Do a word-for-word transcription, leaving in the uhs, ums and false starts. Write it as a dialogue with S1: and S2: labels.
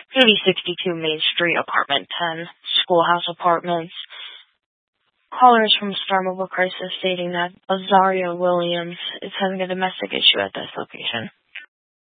S1: eighty sixty-two Main Street, Apartment ten, Schoolhouse Apartments. Callers from Star Mobile Crisis stating that Azaria Williams is having a domestic issue at this location.